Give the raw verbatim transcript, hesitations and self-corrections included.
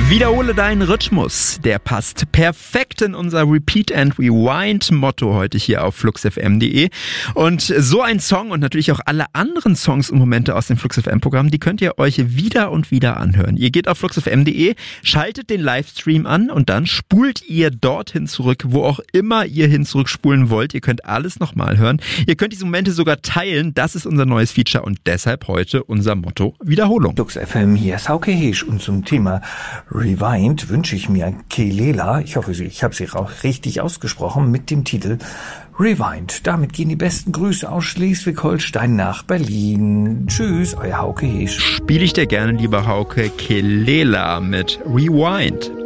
Wiederhole deinen Rhythmus. Der passt perfekt in unser Repeat and Rewind Motto heute hier auf fluxfm punkt de. Und so ein Song und natürlich auch alle anderen Songs und Momente aus dem Flux F M Programm, die könnt ihr euch wieder und wieder anhören. Ihr geht auf fluxfm punkt de, schaltet den Livestream an und dann spult ihr dorthin zurück, wo auch immer ihr hin zurückspulen wollt. Ihr könnt alles nochmal hören. Ihr könnt diese Momente sogar teilen. Das ist unser neues Feature und deshalb heute unser Motto Wiederholung. Flux F M, hier ist Hauke Heesch und zum Thema Rewind wünsche ich mir Kelela, ich hoffe, ich habe sie auch richtig ausgesprochen, mit dem Titel Rewind. Damit gehen die besten Grüße aus Schleswig-Holstein nach Berlin. Tschüss, euer Hauke Heesch. Spiele ich dir gerne, lieber Hauke, Kelela mit Rewind.